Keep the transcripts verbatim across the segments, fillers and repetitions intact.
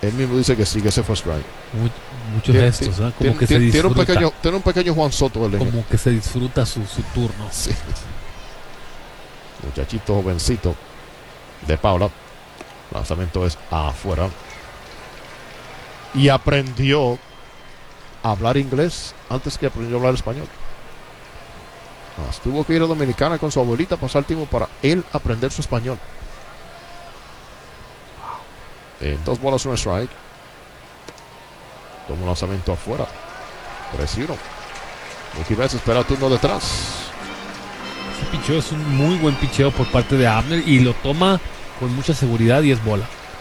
Él mismo dice que sí, que ese fue strike. Much, muchos Tien- gestos, ¿eh? Como tien- que tien- se disfruta. Tiene un pequeño, tiene un pequeño Juan Soto. El Como que se disfruta su, su turno. Sí. Muchachito jovencito de Paula. Lanzamiento es afuera. Y aprendió a hablar inglés antes que aprendió a hablar español. Mas tuvo que ir a Dominicana con su abuelita a pasar tiempo para él aprender su español. En dos bolas, un strike. Toma un lanzamiento afuera. tres uno. Mookie Betts espera el turno detrás. Ese picheo es un muy buen picheo por parte de Abner y lo toma con mucha seguridad y es bola.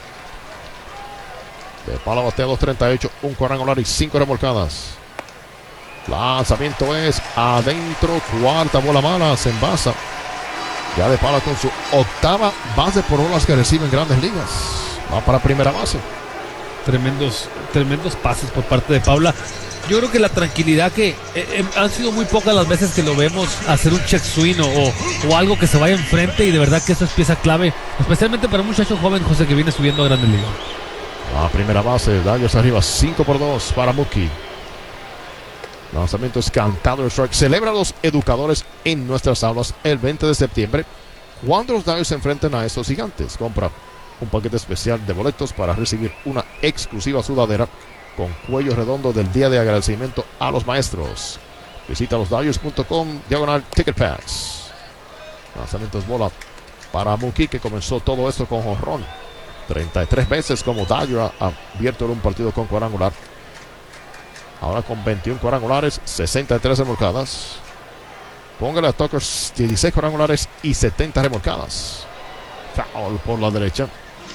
De pala batea dos treinta y ocho, un cuadrangular y cinco remolcadas. Lanzamiento es adentro, cuarta bola mala, se envasa. Ya de pala con su octava base por bolas que recibe en Grandes Ligas. Va para primera base. Tremendos, tremendos pases por parte de Paula. Yo creo que la tranquilidad que eh, eh, han sido muy pocas las veces que lo vemos hacer un check swing o, o algo que se vaya enfrente, y de verdad que eso es pieza clave, especialmente para un muchacho joven, José, que viene subiendo a Grandes Ligas. A primera base, Dodgers arriba, cinco por dos para Mookie. Lanzamiento es cantado, strike. Celebra a los educadores en nuestras aulas el veinte de septiembre. Cuando los Dodgers se enfrenten a estos gigantes, compra un paquete especial de boletos para recibir una exclusiva sudadera con cuello redondo del día de agradecimiento a los maestros. Visita los Dodgers punto com diagonal Ticket Pass. Lanzamiento es bola para Mookie, que comenzó todo esto con jonrón. treinta y tres veces como Dodger ha abierto en un partido con cuadrangular. Ahora con veintiún cuadrangulares, sesenta y tres remolcadas. Póngale a Tucker dieciséis cuadrangulares y setenta remolcadas. Foul por la derecha.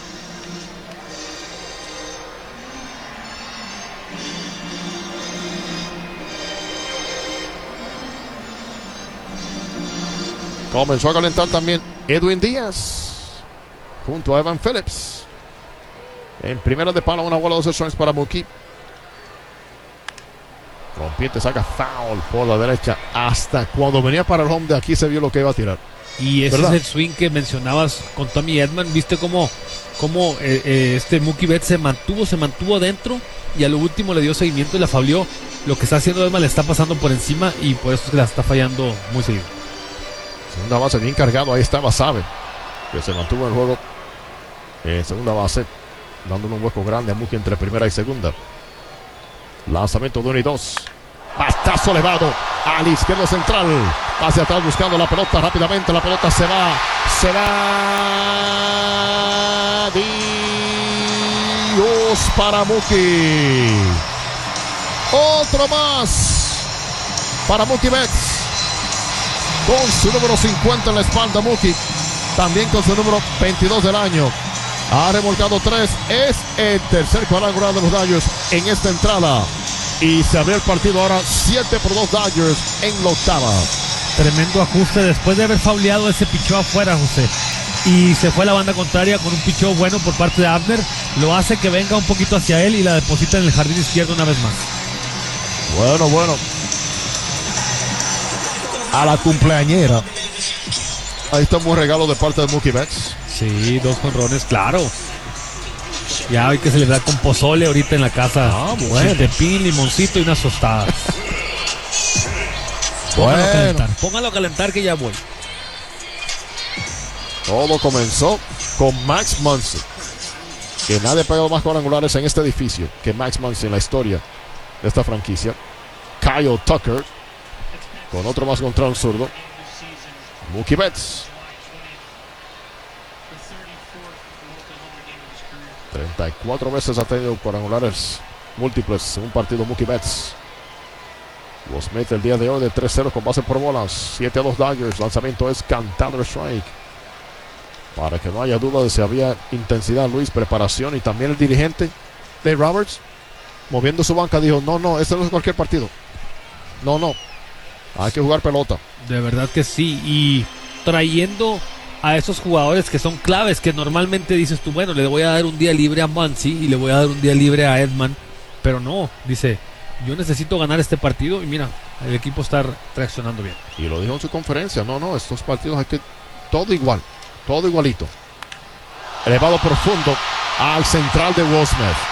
Comenzó a calentar también Edwin Díaz junto a Evan Phillips. En primera de palo, una bola, dos strikes para Mookie. Rompiente saca foul por la derecha. Hasta cuando venía para el home de aquí se vio lo que iba a tirar. Y ese ¿verdad? es el swing que mencionabas con Tommy Edman. Viste cómo, cómo eh, eh, este Mookie Betts se mantuvo, se mantuvo adentro y a lo último le dio seguimiento y la fablió. Lo que está haciendo Edman le está pasando por encima y por eso es que la está fallando muy seguido. Segunda base bien cargado. Ahí estaba Sabe, que se mantuvo en el juego en segunda base, dándole un hueco grande a Mookie entre primera y segunda. Lanzamiento de uno y dos. Bastazo elevado al izquierdo central. Hacia atrás buscando la pelota rápidamente. La pelota se va. Se va. Dios para Mookie. Otro más para Mookie Betts. Con su número cincuenta en la espalda, Mookie. También con su número veintidós del año. Ha remolcado tres. Es el tercer cuadrangular de los Dodgers en esta entrada. Y se abrió el partido ahora siete por dos Dodgers en la octava. Tremendo ajuste después de haber fauleado ese picheo afuera, José. Y se fue a la banda contraria con un picheo bueno por parte de Abner. Lo hace que venga un poquito hacia él y la deposita en el jardín izquierdo una vez más. Bueno, bueno. A la cumpleañera. Ahí está un buen regalo de parte de Mookie Betts. Sí, dos jonrones, claro. Ya hay que celebrar con pozole ahorita en la casa. Ah, bueno. Chiltepín, limoncito y unas tostadas. Póngalo a calentar, póngalo a calentar que ya voy. Todo comenzó con Max Muncy, que nadie ha pegado más cuadrangulares en este edificio que Max Muncy en la historia de esta franquicia. Kyle Tucker con otro más contra un zurdo. Mookie Betts. treinta y cuatro veces ha tenido cuadrangulares múltiples en un partido Mookie Betts. Los mete el día de hoy de tres cero con base por bolas. siete a dos Dodgers. Lanzamiento es cantado strike. Para que no haya duda de si había intensidad, Luis, preparación, y también el dirigente Dave Roberts, moviendo su banca, dijo: no, no, este no es cualquier partido. No, no. Hay que jugar pelota. De verdad que sí. Y trayendo a esos jugadores que son claves, que normalmente dices tú, bueno, le voy a dar un día libre a Muncy y le voy a dar un día libre a Edman, pero no, dice, yo necesito ganar este partido y mira, el equipo está reaccionando bien. Y lo dijo en su conferencia: no, no, estos partidos hay que todo igual, todo igualito. Elevado profundo al central de Will Smith.